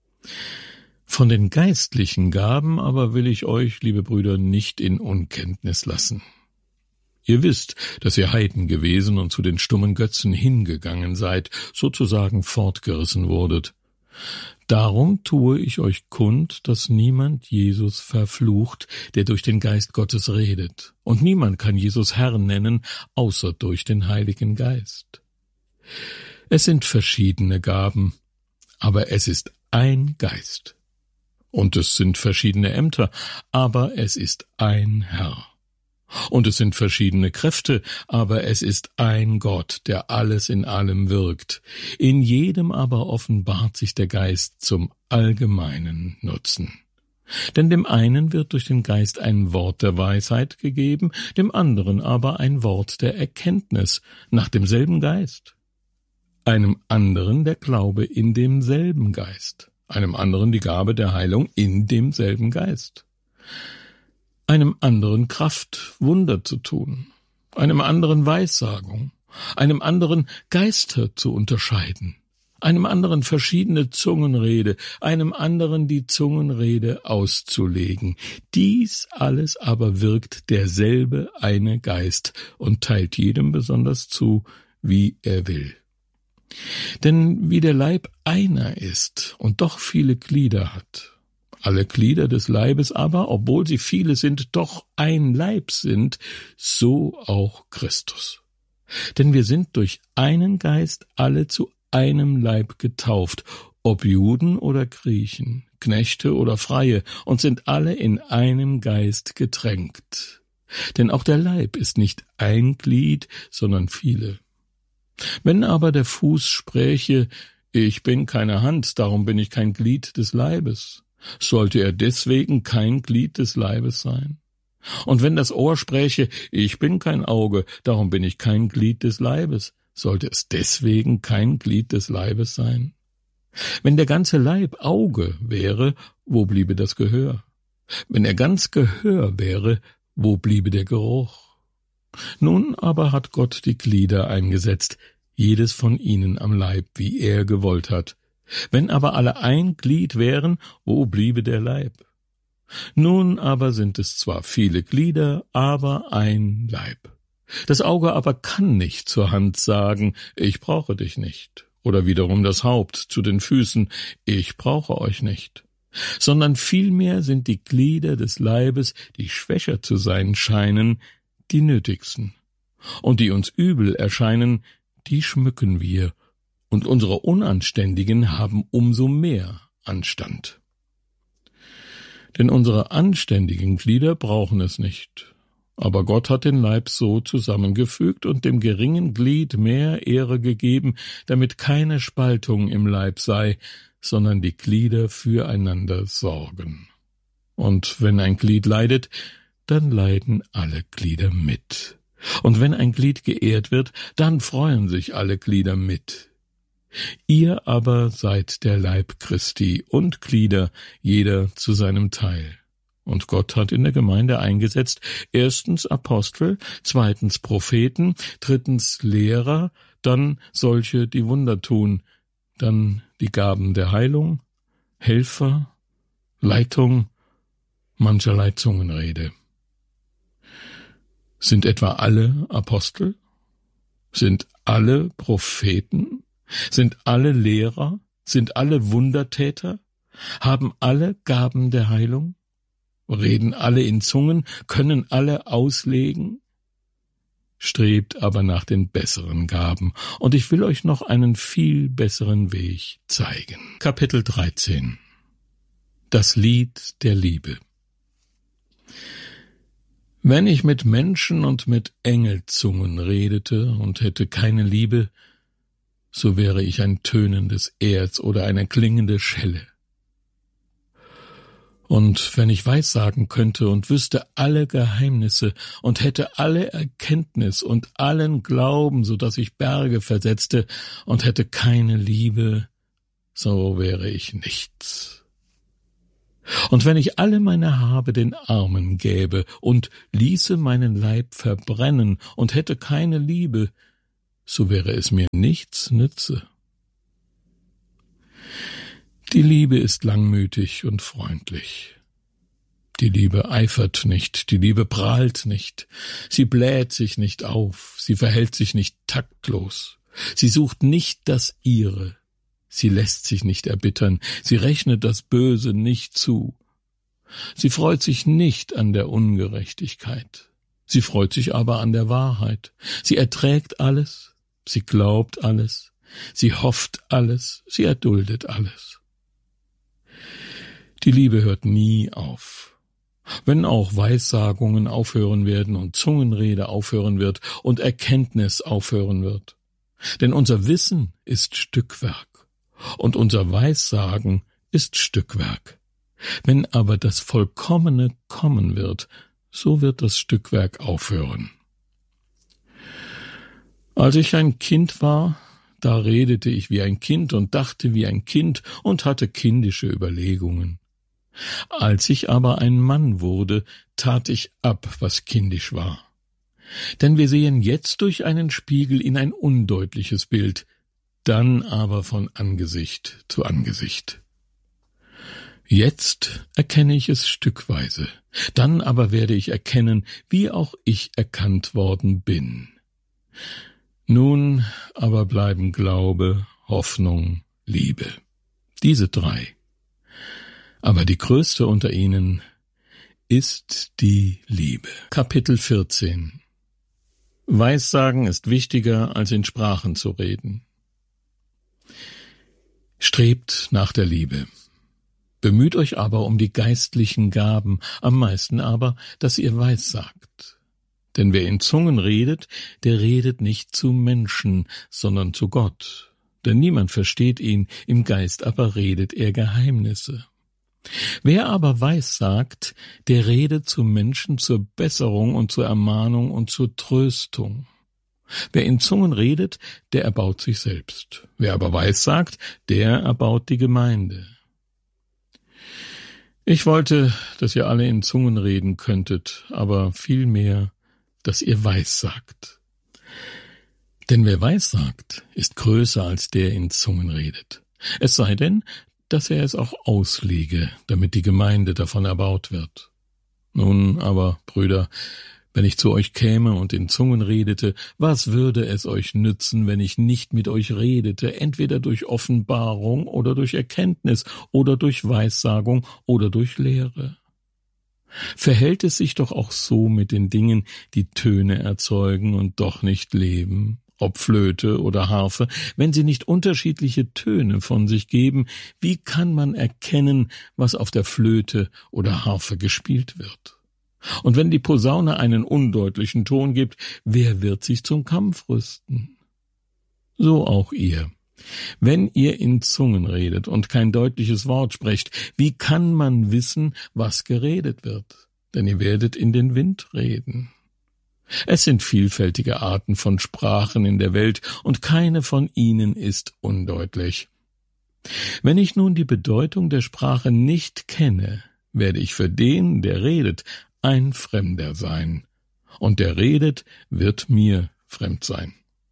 A: Von den geistlichen Gaben aber will ich euch, liebe Brüder, nicht in Unkenntnis lassen. Ihr wisst, dass ihr Heiden gewesen und zu den stummen Götzen hingegangen seid, sozusagen fortgerissen wurdet. Darum tue ich euch kund, dass niemand Jesus verflucht, der durch den Geist Gottes redet, und niemand kann Jesus Herrn nennen, außer durch den Heiligen Geist. Es sind verschiedene Gaben, aber es ist ein Geist. Und es sind verschiedene Ämter, aber es ist ein Herr. Und es sind verschiedene Kräfte, aber es ist ein Gott, der alles in allem wirkt. In jedem aber offenbart sich der Geist zum allgemeinen Nutzen. Denn dem einen wird durch den Geist ein Wort der Weisheit gegeben, dem anderen aber ein Wort der Erkenntnis nach demselben Geist. Einem anderen der Glaube in demselben Geist, einem anderen die Gabe der Heilung in demselben Geist. Einem anderen Kraft, Wunder zu tun, einem anderen Weissagung, einem anderen Geister zu unterscheiden, einem anderen verschiedene Zungenrede, einem anderen die Zungenrede auszulegen. Dies alles aber wirkt derselbe eine Geist und teilt jedem besonders zu, wie er will. Denn wie der Leib einer ist und doch viele Glieder hat, alle Glieder des Leibes aber, obwohl sie viele sind, doch ein Leib sind, so auch Christus. Denn wir sind durch einen Geist alle zu einem Leib getauft, ob Juden oder Griechen, Knechte oder Freie, und sind alle in einem Geist getränkt. Denn auch der Leib ist nicht ein Glied, sondern viele. Wenn aber der Fuß spräche, ich bin keine Hand, darum bin ich kein Glied des Leibes, sollte er deswegen kein Glied des Leibes sein? Und wenn das Ohr spräche, ich bin kein Auge, darum bin ich kein Glied des Leibes, sollte es deswegen kein Glied des Leibes sein? Wenn der ganze Leib Auge wäre, wo bliebe das Gehör? Wenn er ganz Gehör wäre, wo bliebe der Geruch? Nun aber hat Gott die Glieder eingesetzt, jedes von ihnen am Leib, wie er gewollt hat. Wenn aber alle ein Glied wären, wo bliebe der Leib? Nun aber sind es zwar viele Glieder, aber ein Leib. Das Auge aber kann nicht zur Hand sagen, ich brauche dich nicht, oder wiederum das Haupt zu den Füßen, ich brauche euch nicht, sondern vielmehr sind die Glieder des Leibes, die schwächer zu sein scheinen, die nötigsten, und die uns übel erscheinen, die schmücken wir, und unsere Unanständigen haben umso mehr Anstand. Denn unsere anständigen Glieder brauchen es nicht, aber Gott hat den Leib so zusammengefügt und dem geringen Glied mehr Ehre gegeben, damit keine Spaltung im Leib sei, sondern die Glieder füreinander sorgen. Und wenn ein Glied leidet, dann leiden alle Glieder mit. Und wenn ein Glied geehrt wird, dann freuen sich alle Glieder mit. Ihr aber seid der Leib Christi und Glieder, jeder zu seinem Teil. Und Gott hat in der Gemeinde eingesetzt, erstens Apostel, zweitens Propheten, drittens Lehrer, dann solche, die Wunder tun, dann die Gaben der Heilung, Helfer, Leitung, mancherlei Zungenrede. Sind etwa alle Apostel? Sind alle Propheten? Sind alle Lehrer? Sind alle Wundertäter? Haben alle Gaben der Heilung? Reden alle in Zungen? Können alle auslegen? Strebt aber nach den besseren Gaben, und ich will euch noch einen viel besseren Weg zeigen. Kapitel dreizehn. Das Lied der Liebe. Wenn ich mit Menschen und mit Engelzungen redete und hätte keine Liebe, so wäre ich ein tönendes Erz oder eine klingende Schelle. Und wenn ich weissagen könnte und wüsste alle Geheimnisse und hätte alle Erkenntnis und allen Glauben, so dass ich Berge versetzte und hätte keine Liebe, so wäre ich nichts. Und wenn ich alle meine Habe den Armen gäbe und ließe meinen Leib verbrennen und hätte keine Liebe, so wäre es mir nichts nütze. Die Liebe ist langmütig und freundlich. Die Liebe eifert nicht, die Liebe prahlt nicht, sie bläht sich nicht auf, sie verhält sich nicht taktlos, sie sucht nicht das Ihre, sie lässt sich nicht erbittern, sie rechnet das Böse nicht zu. Sie freut sich nicht an der Ungerechtigkeit, sie freut sich aber an der Wahrheit. Sie erträgt alles, sie glaubt alles, sie hofft alles, sie erduldet alles. Die Liebe hört nie auf. Wenn auch Weissagungen aufhören werden und Zungenrede aufhören wird und Erkenntnis aufhören wird. Denn unser Wissen ist Stückwerk und unser Weissagen ist Stückwerk. Wenn aber das Vollkommene kommen wird, so wird das Stückwerk aufhören. Als ich ein Kind war, da redete ich wie ein Kind und dachte wie ein Kind und hatte kindische Überlegungen. Als ich aber ein Mann wurde, tat ich ab, was kindisch war. Denn wir sehen jetzt durch einen Spiegel in ein undeutliches Bild, dann aber von Angesicht zu Angesicht. Jetzt erkenne ich es stückweise, dann aber werde ich erkennen, wie auch ich erkannt worden bin. Nun aber bleiben Glaube, Hoffnung, Liebe. Diese drei. Aber die größte unter ihnen ist die Liebe. Kapitel vierzehn. Weissagen ist wichtiger, als in Sprachen zu reden. Strebt nach der Liebe. Bemüht euch aber um die geistlichen Gaben, am meisten aber, dass ihr weissagt. Denn wer in Zungen redet, der redet nicht zu Menschen, sondern zu Gott. Denn niemand versteht ihn, im Geist aber redet er Geheimnisse. Wer aber weissagt, der redet zu Menschen zur Besserung und zur Ermahnung und zur Tröstung. Wer in Zungen redet, der erbaut sich selbst. Wer aber weissagt, der erbaut die Gemeinde. Ich wollte, dass ihr alle in Zungen reden könntet, aber vielmehr, dass ihr weissagt. Denn wer weissagt, ist größer als der in Zungen redet. Es sei denn, dass er es auch auslege, damit die Gemeinde davon erbaut wird. Nun aber, Brüder, wenn ich zu euch käme und in Zungen redete, was würde es euch nützen, wenn ich nicht mit euch redete, entweder durch Offenbarung oder durch Erkenntnis oder durch Weissagung oder durch Lehre? Verhält es sich doch auch so mit den Dingen, die Töne erzeugen und doch nicht leben, ob Flöte oder Harfe, wenn sie nicht unterschiedliche Töne von sich geben, wie kann man erkennen, was auf der Flöte oder Harfe gespielt wird? Und wenn die Posaune einen undeutlichen Ton gibt, wer wird sich zum Kampf rüsten? So auch ihr. Wenn ihr in Zungen redet und kein deutliches Wort sprecht, wie kann man wissen, was geredet wird? Denn ihr werdet in den Wind reden. Es sind vielfältige Arten von Sprachen in der Welt, und keine von ihnen ist undeutlich. Wenn ich nun die Bedeutung der Sprache nicht kenne, werde ich für den, der redet, ein Fremder sein, und der redet, wird mir fremd sein.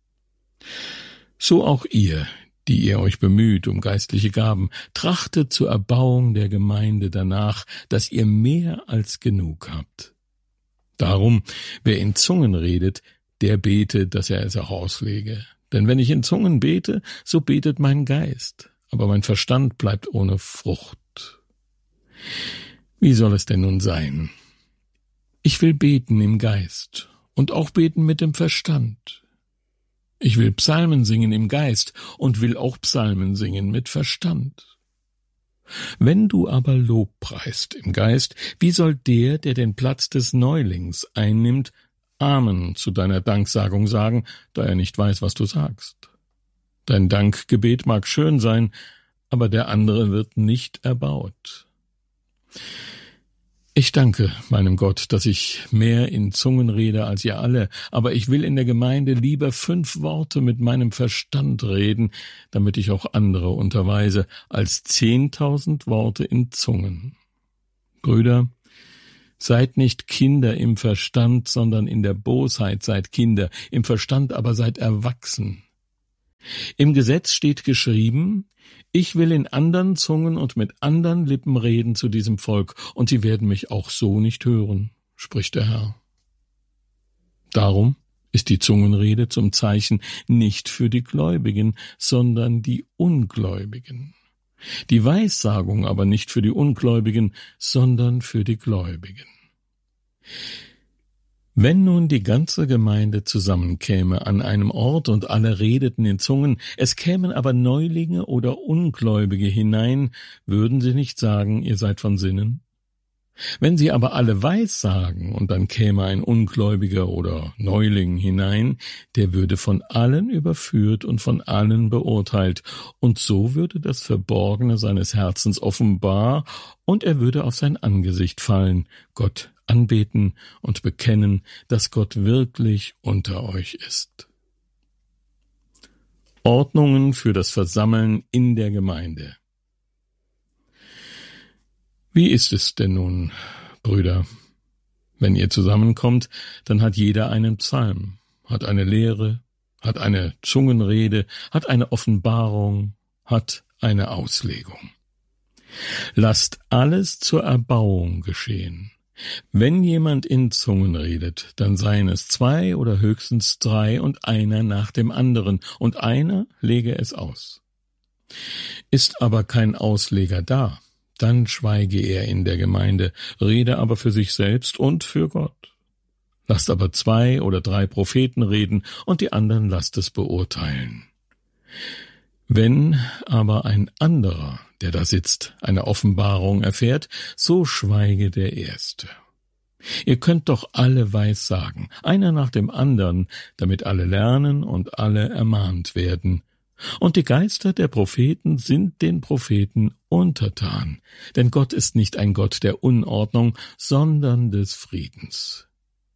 A: So auch ihr, die ihr euch bemüht um geistliche Gaben, trachtet zur Erbauung der Gemeinde danach, dass ihr mehr als genug habt. Darum, wer in Zungen redet, der bete, dass er es auch auslege. Denn wenn ich in Zungen bete, so betet mein Geist, aber mein Verstand bleibt ohne Frucht. Wie soll es denn nun sein? Ich will beten im Geist und auch beten mit dem Verstand. Ich will Psalmen singen im Geist und will auch Psalmen singen mit Verstand. Wenn du aber Lob preist im Geist, wie soll der, der den Platz des Neulings einnimmt, Amen zu deiner Danksagung sagen, da er nicht weiß, was du sagst? Dein Dankgebet mag schön sein, aber der andere wird nicht erbaut. Ich danke meinem Gott, dass ich mehr in Zungen rede als ihr alle, aber ich will in der Gemeinde lieber fünf Worte mit meinem Verstand reden, damit ich auch andere unterweise, als zehntausend Worte in Zungen. Brüder, seid nicht Kinder im Verstand, sondern in der Bosheit seid Kinder, im Verstand aber seid erwachsen. Im Gesetz steht geschrieben, ich will in andern Zungen und mit andern Lippen reden zu diesem Volk, und sie werden mich auch so nicht hören, spricht der Herr. Darum ist die Zungenrede zum Zeichen nicht für die Gläubigen, sondern die Ungläubigen. Die Weissagung aber nicht für die Ungläubigen, sondern für die Gläubigen. Wenn nun die ganze Gemeinde zusammenkäme an einem Ort und alle redeten in Zungen, es kämen aber Neulinge oder Ungläubige hinein, würden sie nicht sagen, ihr seid von Sinnen? Wenn sie aber alle weissagen und dann käme ein Ungläubiger oder Neuling hinein, der würde von allen überführt und von allen beurteilt, und so würde das Verborgene seines Herzens offenbar, und er würde auf sein Angesicht fallen, Gott anbeten und bekennen, dass Gott wirklich unter euch ist. Ordnungen für das Versammeln in der Gemeinde. Wie ist es denn nun, Brüder? Wenn ihr zusammenkommt, dann hat jeder einen Psalm, hat eine Lehre, hat eine Zungenrede, hat eine Offenbarung, hat eine Auslegung. Lasst alles zur Erbauung geschehen. Wenn jemand in Zungen redet, dann seien es zwei oder höchstens drei und einer nach dem anderen, und einer lege es aus. Ist aber kein Ausleger da, dann schweige er in der Gemeinde, rede aber für sich selbst und für Gott. Lasst aber zwei oder drei Propheten reden, und die anderen lasst es beurteilen. Wenn aber ein anderer, der da sitzt, eine Offenbarung erfährt, so schweige der Erste. Ihr könnt doch alle weissagen, einer nach dem anderen, damit alle lernen und alle ermahnt werden. Und die Geister der Propheten sind den Propheten untertan, denn Gott ist nicht ein Gott der Unordnung, sondern des Friedens.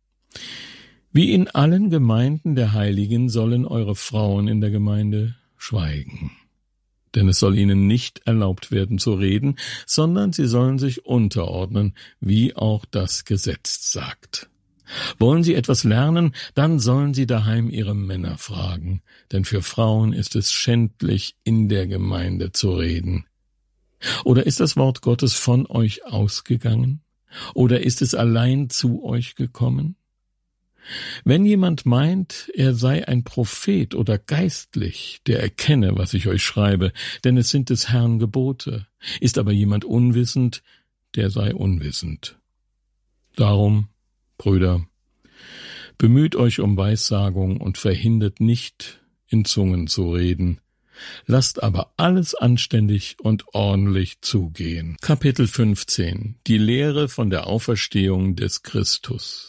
A: Wie in allen Gemeinden der Heiligen sollen eure Frauen in der Gemeinde schweigen. Denn es soll ihnen nicht erlaubt werden zu reden, sondern sie sollen sich unterordnen, wie auch das Gesetz sagt. Wollen sie etwas lernen, dann sollen sie daheim ihre Männer fragen, denn für Frauen ist es schändlich, in der Gemeinde zu reden. Oder ist das Wort Gottes von euch ausgegangen? Oder ist es allein zu euch gekommen? Wenn jemand meint, er sei ein Prophet oder geistlich, der erkenne, was ich euch schreibe, denn es sind des Herrn Gebote. Ist aber jemand unwissend, der sei unwissend. Darum, Brüder, bemüht euch um Weissagung und verhindert nicht, in Zungen zu reden. Lasst aber alles anständig und ordentlich zugehen. Kapitel fünfzehn. Die Lehre von der Auferstehung des Christus.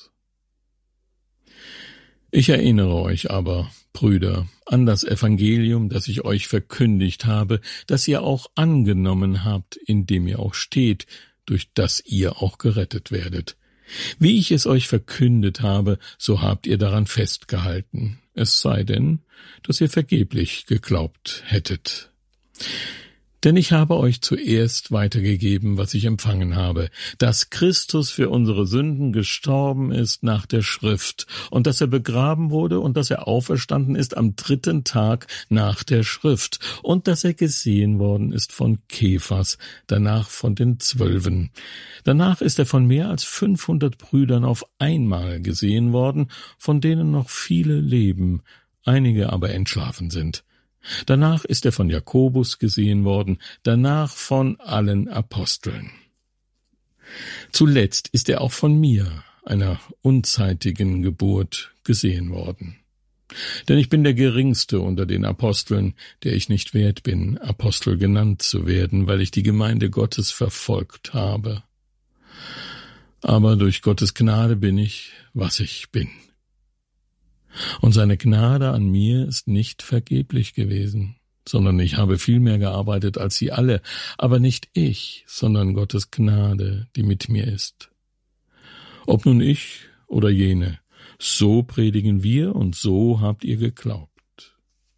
A: Ich erinnere euch aber, Brüder, an das Evangelium, das ich euch verkündigt habe, das ihr auch angenommen habt, in dem ihr auch steht, durch das ihr auch gerettet werdet. Wie ich es euch verkündet habe, so habt ihr daran festgehalten, es sei denn, dass ihr vergeblich geglaubt hättet. Denn ich habe euch zuerst weitergegeben, was ich empfangen habe, dass Christus für unsere Sünden gestorben ist nach der Schrift und dass er begraben wurde und dass er auferstanden ist am dritten Tag nach der Schrift und dass er gesehen worden ist von Kephas, danach von den Zwölfen. Danach ist er von mehr als fünfhundert Brüdern auf einmal gesehen worden, von denen noch viele leben, einige aber entschlafen sind. Danach ist er von Jakobus gesehen worden, danach von allen Aposteln. Zuletzt ist er auch von mir, einer unzeitigen Geburt, gesehen worden. Denn ich bin der Geringste unter den Aposteln, der ich nicht wert bin, Apostel genannt zu werden, weil ich die Gemeinde Gottes verfolgt habe. Aber durch Gottes Gnade bin ich, was ich bin. Und seine Gnade an mir ist nicht vergeblich gewesen, sondern ich habe viel mehr gearbeitet als sie alle, aber nicht ich, sondern Gottes Gnade, die mit mir ist. Ob nun ich oder jene, so predigen wir und so habt ihr geglaubt.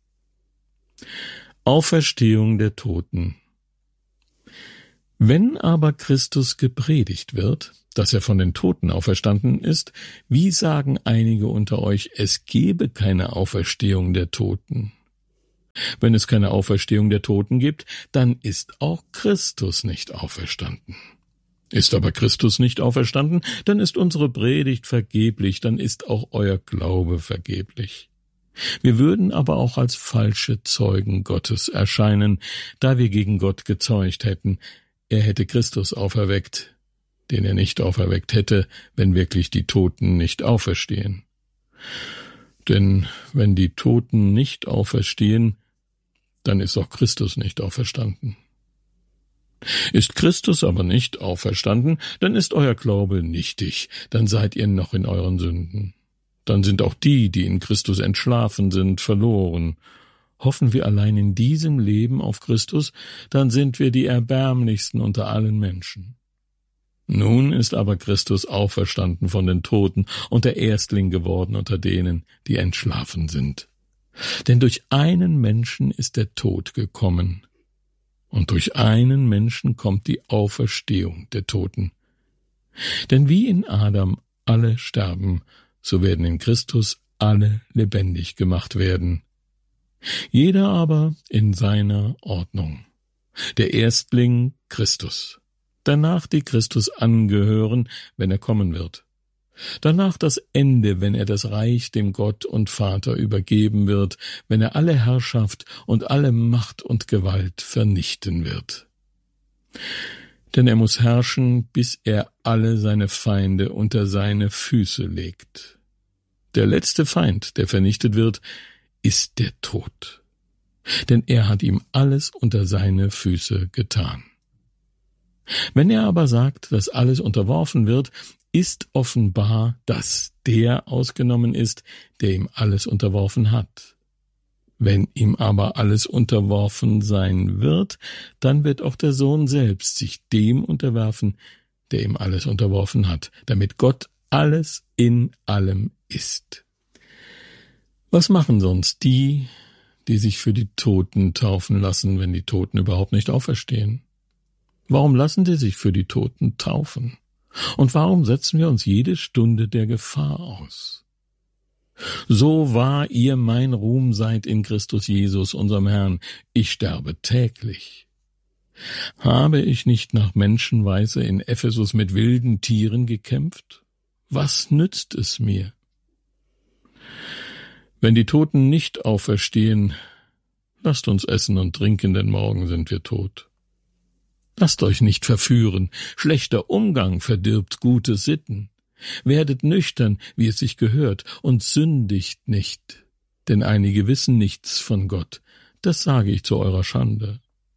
A: Auferstehung der Toten. Wenn aber Christus gepredigt wird, dass er von den Toten auferstanden ist, wie sagen einige unter euch, es gebe keine Auferstehung der Toten? Wenn es keine Auferstehung der Toten gibt, dann ist auch Christus nicht auferstanden. Ist aber Christus nicht auferstanden, dann ist unsere Predigt vergeblich, dann ist auch euer Glaube vergeblich. Wir würden aber auch als falsche Zeugen Gottes erscheinen, da wir gegen Gott gezeugt hätten, er hätte Christus auferweckt, den er nicht auferweckt hätte, wenn wirklich die Toten nicht auferstehen. Denn wenn die Toten nicht auferstehen, dann ist auch Christus nicht auferstanden. Ist Christus aber nicht auferstanden, dann ist euer Glaube nichtig, dann seid ihr noch in euren Sünden. Dann sind auch die, die in Christus entschlafen sind, verloren. Hoffen wir allein in diesem Leben auf Christus, dann sind wir die erbärmlichsten unter allen Menschen. Nun ist aber Christus auferstanden von den Toten und der Erstling geworden unter denen, die entschlafen sind. Denn durch einen Menschen ist der Tod gekommen, und durch einen Menschen kommt die Auferstehung der Toten. Denn wie in Adam alle sterben, so werden in Christus alle lebendig gemacht werden. Jeder aber in seiner Ordnung. Der Erstling Christus, danach die Christus angehören, wenn er kommen wird. Danach das Ende, wenn er das Reich dem Gott und Vater übergeben wird, wenn er alle Herrschaft und alle Macht und Gewalt vernichten wird. Denn er muss herrschen, bis er alle seine Feinde unter seine Füße legt. Der letzte Feind, der vernichtet wird, ist der Tod. Denn er hat ihm alles unter seine Füße getan. Wenn er aber sagt, dass alles unterworfen wird, ist offenbar, dass der ausgenommen ist, der ihm alles unterworfen hat. Wenn ihm aber alles unterworfen sein wird, dann wird auch der Sohn selbst sich dem unterwerfen, der ihm alles unterworfen hat, damit Gott alles in allem ist. Was machen sonst die, die sich für die Toten taufen lassen, wenn die Toten überhaupt nicht auferstehen? Warum lassen sie sich für die Toten taufen? Und warum setzen wir uns jede Stunde der Gefahr aus? So wahr ihr mein Ruhm seid in Christus Jesus, unserem Herrn, ich sterbe täglich. Habe ich nicht nach Menschenweise in Ephesus mit wilden Tieren gekämpft? Was nützt es mir? Wenn die Toten nicht auferstehen, lasst uns essen und trinken, denn morgen sind wir tot. Lasst euch nicht verführen, schlechter Umgang verdirbt gute Sitten. Werdet nüchtern, wie es sich gehört, und sündigt nicht, denn einige wissen nichts von Gott, das sage ich zu eurer Schande.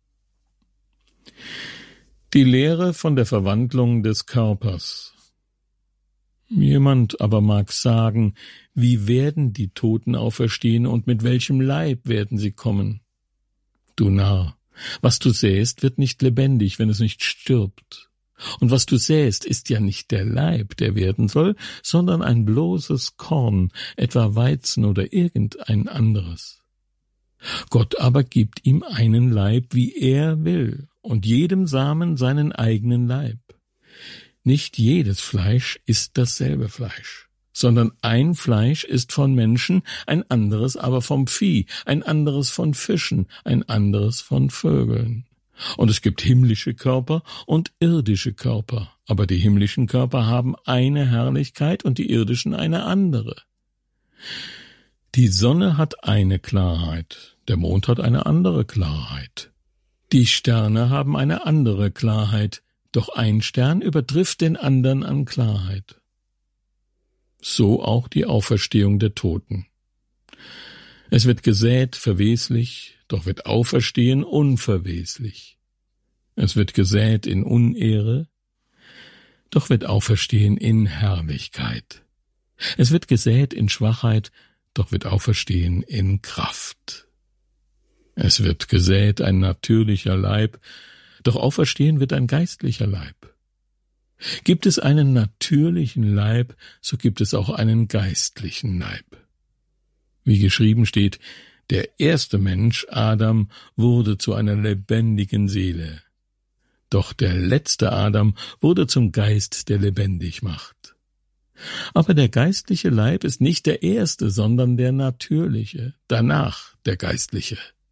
A: Die Lehre von der Verwandlung des Körpers. Jemand aber mag sagen, wie werden die Toten auferstehen und mit welchem Leib werden sie kommen? Du Narr! Was du sähst, wird nicht lebendig, wenn es nicht stirbt. Und was du sähst, ist ja nicht der Leib, der werden soll, sondern ein bloßes Korn, etwa Weizen oder irgendein anderes. Gott aber gibt ihm einen Leib, wie er will, und jedem Samen seinen eigenen Leib. Nicht jedes Fleisch ist dasselbe Fleisch, sondern ein Fleisch ist von Menschen, ein anderes aber vom Vieh, ein anderes von Fischen, ein anderes von Vögeln. Und es gibt himmlische Körper und irdische Körper, aber die himmlischen Körper haben eine Herrlichkeit und die irdischen eine andere. Die Sonne hat eine Klarheit, der Mond hat eine andere Klarheit. Die Sterne haben eine andere Klarheit, doch ein Stern übertrifft den anderen an Klarheit. So auch die Auferstehung der Toten. Es wird gesät verweslich, doch wird auferstehen unverweslich. Es wird gesät in Unehre, doch wird auferstehen in Herrlichkeit. Es wird gesät in Schwachheit, doch wird auferstehen in Kraft. Es wird gesät ein natürlicher Leib, doch auferstehen wird ein geistlicher Leib. Gibt es einen natürlichen Leib, so gibt es auch einen geistlichen Leib. Wie geschrieben steht, der erste Mensch, Adam, wurde zu einer lebendigen Seele. Doch der letzte Adam wurde zum Geist, der lebendig macht. Aber der geistliche Leib ist nicht der erste, sondern der natürliche, danach der geistliche.